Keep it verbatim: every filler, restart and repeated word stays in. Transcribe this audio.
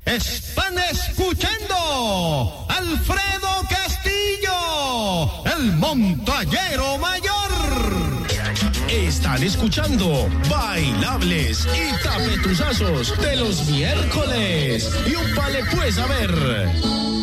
Están escuchando Alfredo Castillo, el montañero mayor. Están escuchando Bailables y Tapetuzazos de los miércoles. Y un pale pues a ver.